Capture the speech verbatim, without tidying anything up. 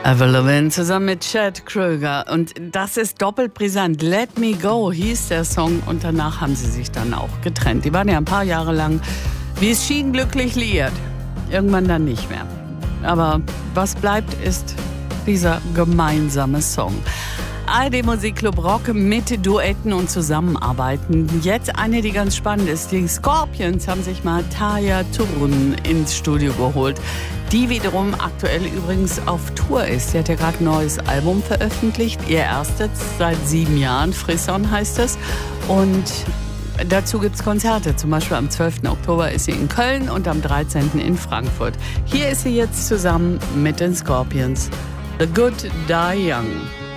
Avril Lavigne zusammen mit Chad Kroeger. Und das ist doppelt brisant. Let Me Go hieß der Song und danach haben sie sich dann auch getrennt. Die waren ja ein paar Jahre lang, wie es schien, glücklich liiert. Irgendwann dann nicht mehr. Aber was bleibt, ist dieser gemeinsame Song. A R D Musikclub Rock mit Duetten und Zusammenarbeiten. Jetzt eine, die ganz spannend ist. Die Scorpions haben sich mal Tarja Turunen ins Studio geholt. Die wiederum aktuell übrigens auf Tour ist. Sie hat ja gerade ein neues Album veröffentlicht. Ihr erstes seit sieben Jahren. Frisson heißt es. Und dazu gibt es Konzerte. Zum Beispiel am zwölften Oktober ist sie in Köln und am dreizehnten in Frankfurt. Hier ist sie jetzt zusammen mit den Scorpions. The Good Die Young.